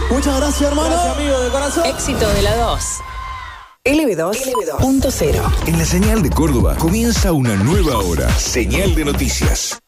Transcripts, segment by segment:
Muchas gracias, hermano. Gracias, amigo, de corazón. Éxito de la 2. LB2.0. En la señal de Córdoba comienza una nueva hora. Señal de noticias.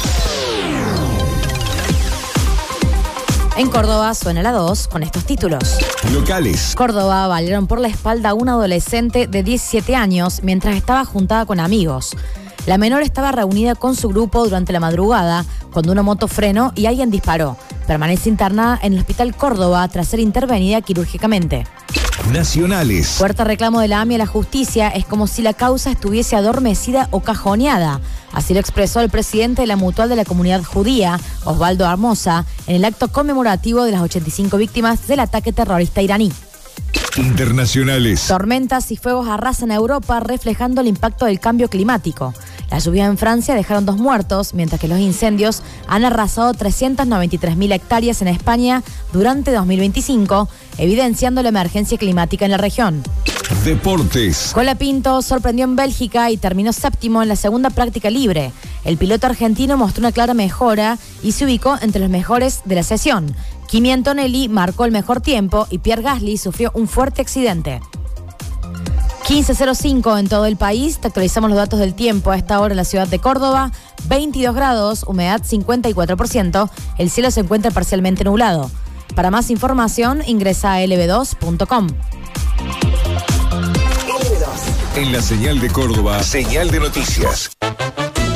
En Córdoba suena la 2 con estos títulos. Locales. Córdoba balearon por la espalda a una adolescente de 17 años mientras estaba juntada con amigos. La menor estaba reunida con su grupo durante la madrugada cuando una moto frenó y alguien disparó. Permanece internada en el Hospital Córdoba tras ser intervenida quirúrgicamente. Nacionales. Fuerte reclamo de la AMI a la justicia es como si la causa estuviese adormecida o cajoneada. Así lo expresó el presidente de la Mutual de la Comunidad Judía, Osvaldo Armosa, en el acto conmemorativo de las 85 víctimas del ataque terrorista iraní. Internacionales. Tormentas y fuegos arrasan a Europa, reflejando el impacto del cambio climático. Las lluvias en Francia dejaron 2 muertos, mientras que los incendios han arrasado 393.000 hectáreas en España durante 2025, evidenciando la emergencia climática en la región. Deportes. Colapinto sorprendió en Bélgica y terminó 7º en la segunda práctica libre. El piloto argentino mostró una clara mejora y se ubicó entre los mejores de la sesión. Kimi Antonelli marcó el mejor tiempo y Pierre Gasly sufrió un fuerte accidente. 15:05 en todo el país. Te actualizamos los datos del tiempo a esta hora en la ciudad de Córdoba. 22 grados, humedad 54%. El cielo se encuentra parcialmente nublado. Para más información, ingresa a lb2.com. En la señal de Córdoba, señal de noticias.